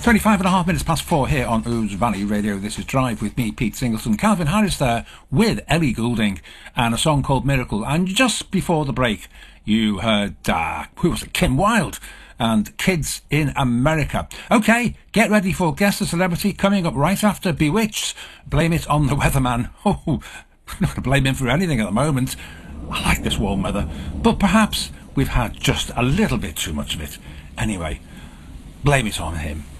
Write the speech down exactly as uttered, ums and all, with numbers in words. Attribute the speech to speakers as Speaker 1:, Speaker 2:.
Speaker 1: twenty-five and a half minutes past four here on Ouse Valley Radio. This is Drive with me, Pete Singleton. Calvin Harris there with Ellie Goulding and a song called Miracle. And just before the break, you heard, uh, who was it? Kim Wilde and Kids in America. Okay, get ready for Guess the Celebrity coming up right after Bewitched. Blame it on the weatherman. Oh, I'm not going to blame him for anything at the moment. I like this warm weather, but perhaps we've had just a little bit too much of it. Anyway, blame it on him.